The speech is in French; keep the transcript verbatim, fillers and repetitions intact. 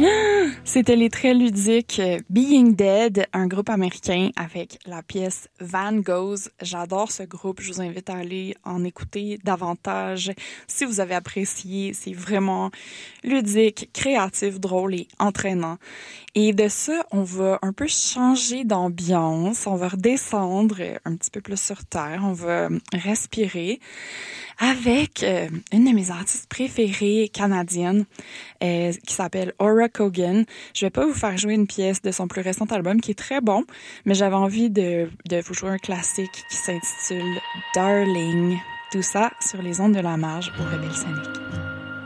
C'était les très ludiques Being Dead, un groupe américain avec la pièce Van Goghs. J'adore ce groupe, je vous invite à aller en écouter davantage si vous avez apprécié. C'est vraiment ludique, créatif, drôle et entraînant. Et de ça, on va un peu changer d'ambiance, on va redescendre un petit peu plus sur terre, on va respirer avec euh, une de mes artistes préférées canadiennes euh, qui s'appelle Aura Cogan. Je vais pas vous faire jouer une pièce de son plus récent album qui est très bon, mais j'avais envie de, de vous jouer un classique qui s'intitule Darling. Tout ça sur les ondes de la marge au Rebelle Sonic.